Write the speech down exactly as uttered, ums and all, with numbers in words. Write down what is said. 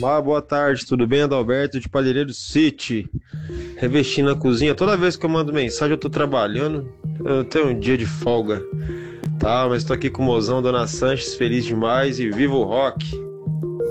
Ah, boa tarde, tudo bem? Adalberto de Palheireiro City, revestindo a cozinha. Toda vez que eu mando mensagem, eu tô trabalhando. Eu tenho um dia de folga, tá? Mas tô aqui com o mozão, Dona Sanches, feliz demais e viva o rock!